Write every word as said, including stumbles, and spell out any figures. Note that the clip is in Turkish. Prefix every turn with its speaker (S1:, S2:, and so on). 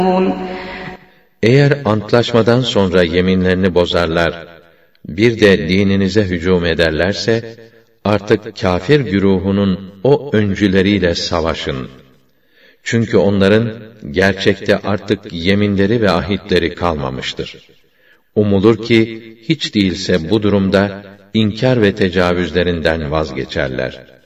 S1: Eğer antlaşmadan sonra yeminlerini bozarlar, bir de dininize hücum ederlerse, artık kâfir güruhunun o öncüleriyle savaşın. Çünkü onların gerçekte artık yeminleri ve ahitleri kalmamıştır. Umulur ki hiç değilse bu durumda inkar ve tecavüzlerinden vazgeçerler.